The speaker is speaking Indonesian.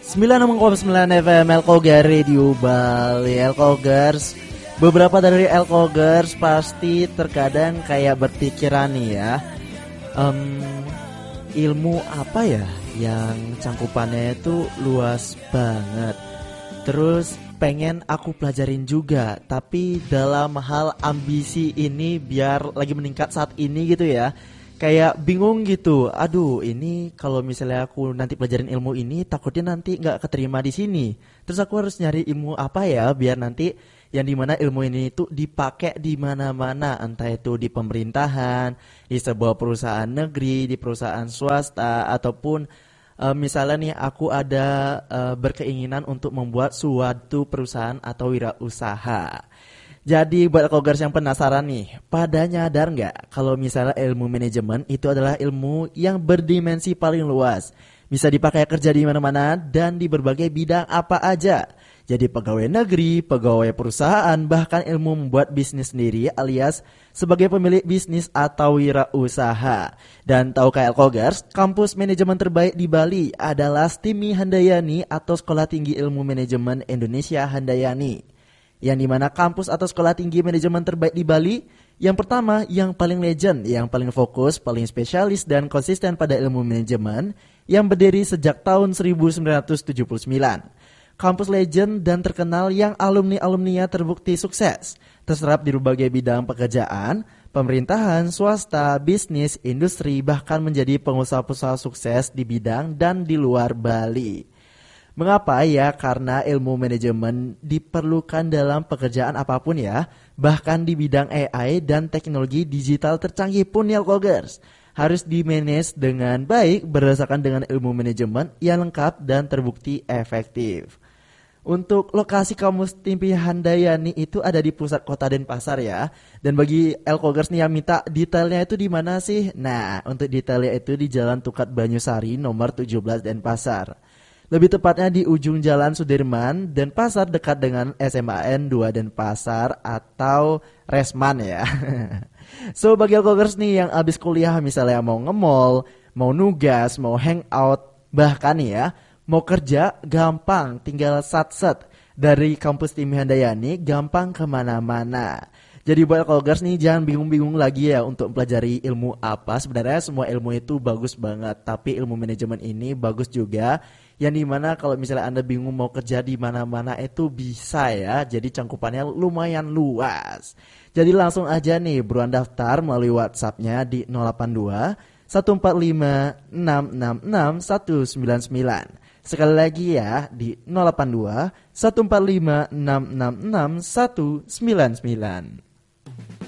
96,9 FM Elkogar Radio Bali. Elkogers, beberapa dari Elkogers pasti terkadang kayak berpikiran nih ya, ilmu apa ya yang cangkupannya itu luas banget, terus pengen aku pelajarin juga, tapi dalam hal ambisi ini biar lagi meningkat saat ini gitu ya. Kayak bingung gitu. Aduh, ini kalau misalnya aku nanti pelajarin ilmu ini, takutnya nanti nggak keterima di sini. Terus aku harus nyari ilmu apa ya, biar nanti yang dimana ilmu ini itu dipakai di mana-mana, entah itu di pemerintahan, di sebuah perusahaan negeri, di perusahaan swasta, ataupun misalnya nih aku ada berkeinginan untuk membuat suatu perusahaan atau wirausaha. Jadi buat Elkogers yang penasaran nih, pada nyadar nggak kalau misalnya ilmu manajemen itu adalah ilmu yang berdimensi paling luas, bisa dipakai kerja di mana-mana dan di berbagai bidang apa aja. Jadi pegawai negeri, pegawai perusahaan, bahkan ilmu membuat bisnis sendiri alias sebagai pemilik bisnis atau wirausaha. Dan tahukah Elkogers, kampus manajemen terbaik di Bali adalah STIMI Handayani atau Sekolah Tinggi Ilmu Manajemen Indonesia Handayani. Yang dimana kampus atau sekolah tinggi manajemen terbaik di Bali, yang pertama, yang paling legend, yang paling fokus, paling spesialis dan konsisten pada ilmu manajemen, yang berdiri sejak tahun 1979. Kampus legend dan terkenal yang alumni-alumninya terbukti sukses, terserap di berbagai bidang pekerjaan, pemerintahan, swasta, bisnis, industri, bahkan menjadi pengusaha-pengusaha sukses di bidang dan di luar Bali. Mengapa ya? Karena ilmu manajemen diperlukan dalam pekerjaan apapun ya, bahkan di bidang AI dan teknologi digital tercanggih pun ya Elkogers. Harus dimanage dengan baik berdasarkan dengan ilmu manajemen yang lengkap dan terbukti efektif. Untuk lokasi kampus STIMI Handayani itu ada di pusat kota Denpasar ya. Dan bagi Elkogers nih yang minta detailnya itu di mana sih? Nah, untuk detailnya itu di Jalan Tukat Banyusari nomor 17 Denpasar. Lebih tepatnya di ujung Jalan Sudirman, Denpasar dekat dengan SMAN 2 Denpasar atau Resman ya. So bagi Elkogers nih yang abis kuliah misalnya mau nge-mall, mau nugas, mau hangout, bahkan ya mau kerja gampang, tinggal sat-set dari kampus STIMI Handayani gampang kemana-mana. Jadi buat Elkogers nih jangan bingung-bingung lagi ya untuk mempelajari ilmu apa. Sebenarnya semua ilmu itu bagus banget, tapi ilmu manajemen ini bagus juga. Yang dimana kalau misalnya Anda bingung mau kerja di mana-mana itu bisa ya. Jadi cangkupannya lumayan luas. Jadi langsung aja nih buruan daftar melalui WhatsApp-nya di 082 145 666 199. Sekali lagi ya di 082 145 666 199.